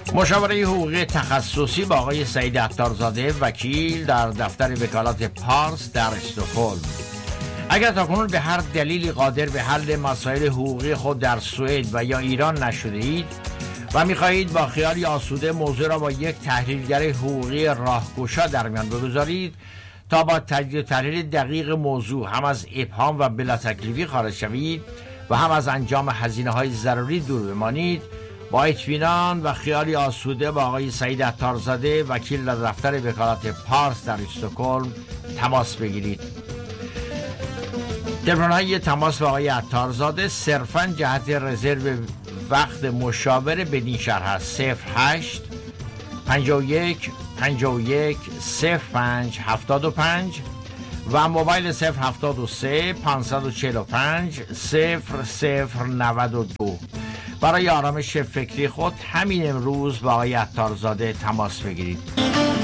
مشاوره حقوقی تخصصی با آقای سعید عطارزاده وکیل در دفتر وکالت پارس در استکهلم. اگر تاکنون به هر دلیلی قادر به حل مسائل حقوقی خود در سوئد و یا ایران نشده اید و می‌خواهید با خیالی آسوده موضوع را با یک تحلیلگر حقوقی راهگشا در میان بگذارید تا با تجزیه و تحلیل دقیق موضوع هم از ابهام و بلا تکلیفی خارج شوید و هم از انجام هزینه‌های ضروری دور بمانید، با اطمینان و خیالی آسوده با آقای سعید عطارزاده وکیل در دفتر وکالت پارس در استکهلم تماس بگیرید. تلفن‌های تماس با آقای عطارزاده صرفاً جهت رزرو وقت مشاوره بدین شرح است: 08 51 51 05 75 و موبایل 073 545 0092. برای آرامش فکری خود همین امروز با آقای عطارزاده تماس بگیرید.